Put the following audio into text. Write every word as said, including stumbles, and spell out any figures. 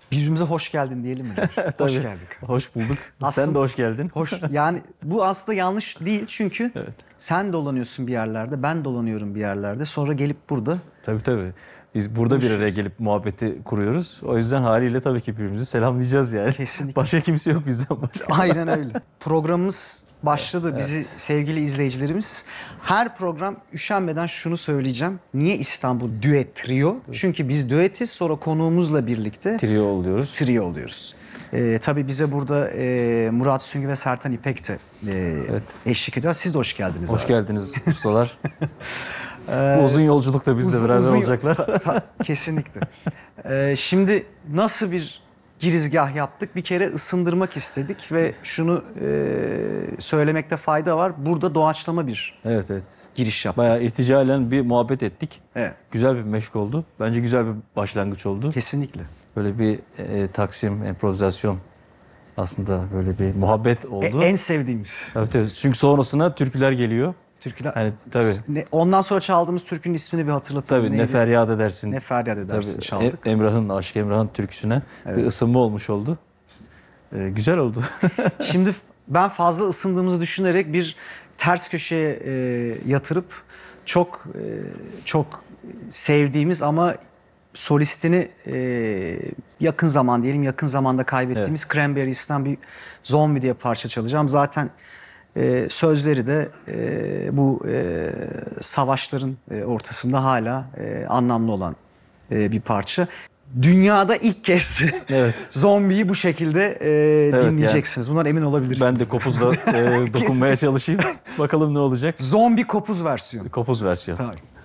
Birbirimize hoş geldin diyelim mi? Hoş geldik. Hoş bulduk. Aslında- Sen de hoş geldin. Hoş, yani bu aslında yanlış değil çünkü Evet. sen dolanıyorsun bir yerlerde, ben dolanıyorum bir yerlerde. Sonra gelip burada Tabii tabii. Biz burada bir araya gelip muhabbeti kuruyoruz. O yüzden haliyle tabii ki birbirimizi selamlayacağız yani. Kesinlikle. Başka kimse yok bizden başka. aynen öyle. Programımız başladı. Bizi sevgili izleyicilerimiz, her program üşenmeden şunu söyleyeceğim. Niye İstanbul Düet Trio? Çünkü biz düetiz, sonra konuğumuzla birlikte Trio oluyoruz. trio oluyoruz. Ee, tabii bize burada e, Murat Süngü ve Sertan İpek de e, Evet. eşlik ediyor. Siz de hoş geldiniz. Hoş abi. geldiniz ustalar. Bu uzun yolculukta bizle Uzun- beraber uzun- olacaklar. Ta- ta- kesinlikle. Ee, şimdi nasıl bir girizgah yaptık? Bir kere ısındırmak istedik ve şunu e, söylemekte fayda var. Burada doğaçlama bir Evet evet. giriş yaptık. Bayağı irticalen bir muhabbet ettik. Evet, Güzel bir meşk oldu. Bence güzel bir başlangıç oldu. kesinlikle. Böyle bir e, taksim, improvizasyon aslında böyle bir muhabbet E, oldu. en sevdiğimiz Evet, evet. Çünkü sonrasına türküler geliyor. türküler. Hani tabii. Ne- ondan sonra çaldığımız türkünün ismini bir hatırlatalım. Tabii Neydi? ne feryat edersin. Ne feryat edersin Tabii, çaldık. E- Emrah'ın, Aşk Emrah'ın türküsüne bir ısınma olmuş oldu. Ee, güzel oldu. Şimdi f- ben fazla ısındığımızı düşünerek bir ters köşeye e, yatırıp çok e, çok sevdiğimiz ama solistini e, yakın zaman diyelim yakın zamanda kaybettiğimiz Cranberries'ten bir Zombie diye parça çalacağım. Zaten e, sözleri de e, bu e, savaşların e, ortasında hala e, anlamlı olan e, bir parça. Dünyada ilk kez Evet. Zombi'yi bu şekilde e, Evet, dinleyeceksiniz. Bundan emin olabilirsiniz. Ben de kopuzla e, dokunmaya çalışayım. Bakalım ne olacak. Zombi kopuz versiyonu. Kopuz versiyon. Tabii.